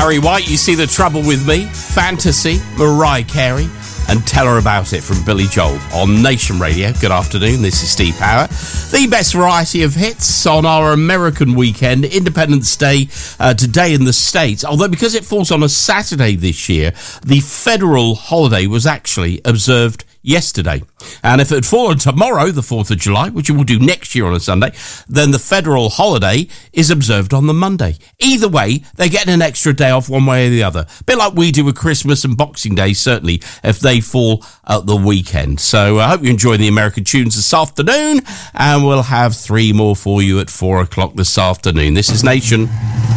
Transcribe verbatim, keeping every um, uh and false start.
Barry White, You See the Trouble with Me, Fantasy, Mariah Carey, and Tell Her About It from Billy Joel on Nation Radio. Good afternoon, this is Steve Power. The best variety of hits on our American weekend, Independence Day, uh, today in the States. Although because it falls on a Saturday this year, the federal holiday was actually observed yesterday. And if it had fallen tomorrow, the fourth of July, which it will do next year on a Sunday, then the federal holiday is observed on the Monday. Either way, they're getting an extra day off one way or the other. A bit like we do with Christmas and Boxing Day, certainly, if they fall at the weekend. So I hope you enjoy the American tunes this afternoon, and we'll have three more for you at four o'clock this afternoon. This is Nation.